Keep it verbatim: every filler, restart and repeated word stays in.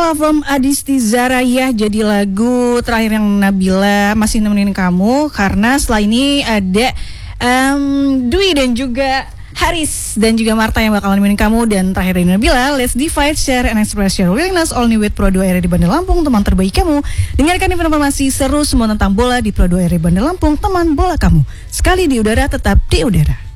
Love from Adisti Zaraya jadi lagu terakhir yang Nabila masih nemenin kamu, karena setelah ini ada um, Dwi dan juga Haris dan juga Marta yang bakal nemenin kamu. Dan terakhir dari Nabila, let's divide, share, and express your willingness all new with Pro dua R di Bandar Lampung, teman terbaik kamu. Dengarkan informasi seru semua tentang bola di Pro dua R di Bandar Lampung, teman bola kamu. Sekali di udara, tetap di udara.